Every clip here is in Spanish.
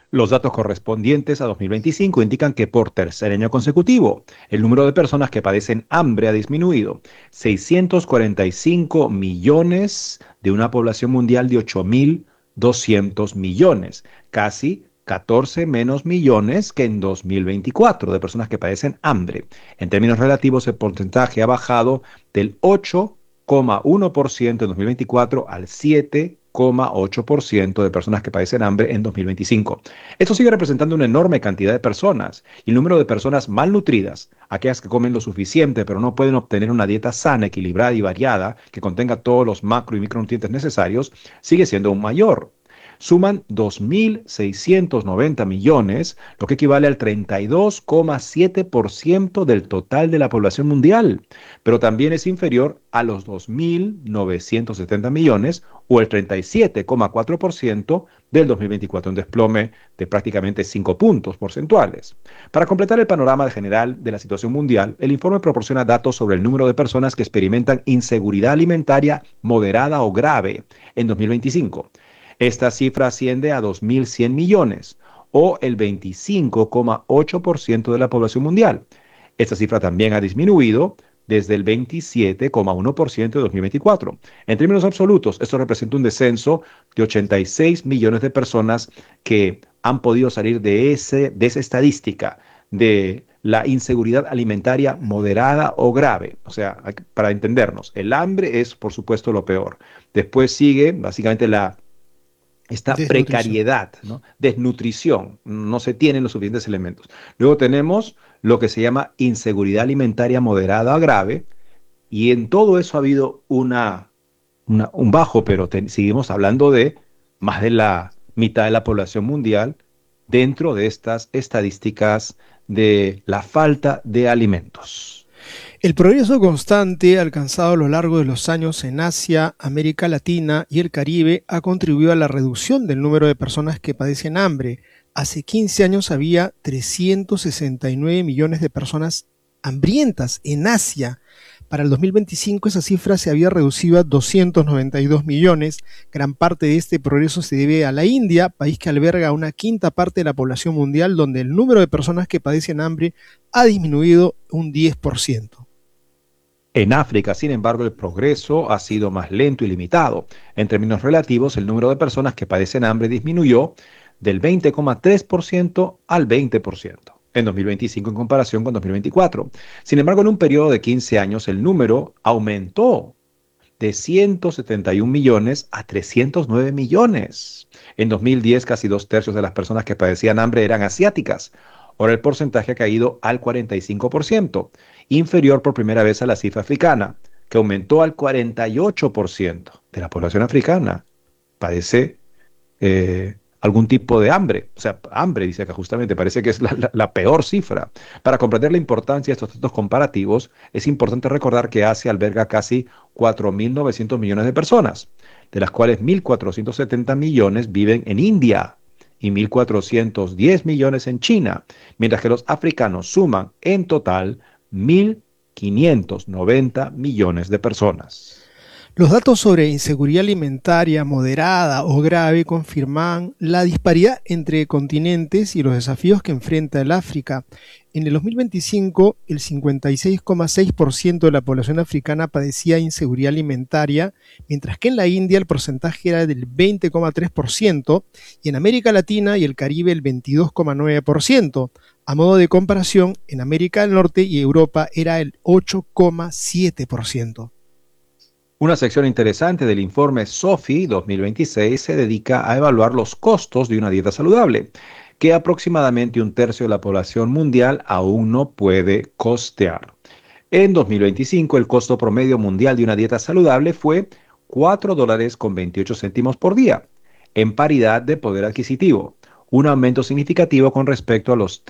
Los datos correspondientes a 2025 indican que por tercer año consecutivo, el número de personas que padecen hambre ha disminuido. 645 millones de una población mundial de 8.200 millones, casi 14 menos millones que en 2024 de personas que padecen hambre. En términos relativos, el porcentaje ha bajado del 8,1% en 2024 al 7,8% de personas que padecen hambre en 2025. Esto sigue representando una enorme cantidad de personas y el número de personas malnutridas, aquellas que comen lo suficiente pero no pueden obtener una dieta sana, equilibrada y variada que contenga todos los macro y micronutrientes necesarios, sigue siendo aún mayor. Suman 2.690 millones, lo que equivale al 32,7% del total de la población mundial, pero también es inferior a los 2.970 millones o el 37,4% del 2024, un desplome de prácticamente 5 puntos porcentuales. Para completar el panorama general de la situación mundial, el informe proporciona datos sobre el número de personas que experimentan inseguridad alimentaria moderada o grave en 2025. Esta cifra asciende a 2.100 millones o el 25,8% de la población mundial. Esta cifra también ha disminuido desde el 27,1% de 2024. En términos absolutos, esto representa un descenso de 86 millones de personas que han podido salir de esa estadística de la inseguridad alimentaria moderada o grave. O sea, para entendernos, el hambre es, por supuesto, lo peor. Después sigue, básicamente, esta Desnutrición. precariedad, ¿no? Desnutrición, no se tienen los suficientes elementos. Luego tenemos lo que se llama inseguridad alimentaria moderada o grave, y en todo eso ha habido un bajo, pero seguimos hablando de más de la mitad de la población mundial dentro de estas estadísticas de la falta de alimentos. El progreso constante alcanzado a lo largo de los años en Asia, América Latina y el Caribe ha contribuido a la reducción del número de personas que padecen hambre. Hace 15 años había 369 millones de personas hambrientas en Asia. Para el 2025 esa cifra se había reducido a 292 millones. Gran parte de este progreso se debe a la India, país que alberga una quinta parte de la población mundial, donde el número de personas que padecen hambre ha disminuido un 10%. En África, sin embargo, el progreso ha sido más lento y limitado. En términos relativos, el número de personas que padecen hambre disminuyó del 20,3% al 20% en 2025 en comparación con 2024. Sin embargo, en un periodo de 15 años, el número aumentó de 171 millones a 309 millones. En 2010, casi dos tercios de las personas que padecían hambre eran asiáticas. Ahora el porcentaje ha caído al 45%, inferior por primera vez a la cifra africana, que aumentó al 48% de la población africana. Padece algún tipo de hambre. O sea, hambre, dice acá justamente, parece que es la peor cifra. Para comprender la importancia de estos datos comparativos, es importante recordar que Asia alberga casi 4.900 millones de personas, de las cuales 1.470 millones viven en India y 1.410 millones en China, mientras que los africanos suman en total 1.590 millones de personas. Los datos sobre inseguridad alimentaria moderada o grave confirman la disparidad entre continentes y los desafíos que enfrenta el África. En el 2025, el 56,6% de la población africana padecía inseguridad alimentaria, mientras que en la India el porcentaje era del 20,3% y en América Latina y el Caribe el 22,9%. A modo de comparación, en América del Norte y Europa era el 8,7%. Una sección interesante del informe SOFI 2026 se dedica a evaluar los costos de una dieta saludable, que aproximadamente un tercio de la población mundial aún no puede costear. En 2025, el costo promedio mundial de una dieta saludable fue $4,28 por día, en paridad de poder adquisitivo, un aumento significativo con respecto a los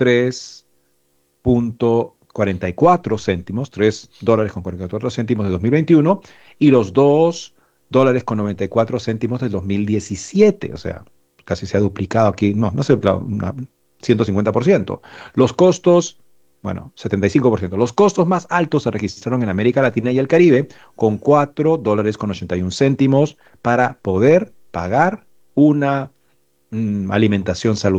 3,44 céntimos, $3,44 de 2021 y los $2,94 de 2017. O sea, casi se ha duplicado aquí, no sé, 150%. Los costos, bueno, 75%. Los costos más altos se registraron en América Latina y el Caribe, con $4,81 para poder pagar una alimentación saludable.